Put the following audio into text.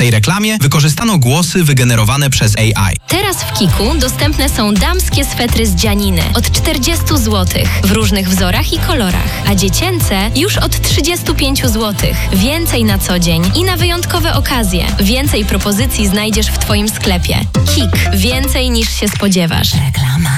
tej reklamie wykorzystano głosy wygenerowane przez AI. Teraz w Kiku dostępne są damskie swetry z dzianiny od 40 zł w różnych wzorach i kolorach, a dziecięce już od 35 zł. Więcej na co dzień i na wyjątkowe okazje. Więcej propozycji znajdziesz w Twoim sklepie. Kik. Więcej niż się spodziewasz. Reklama.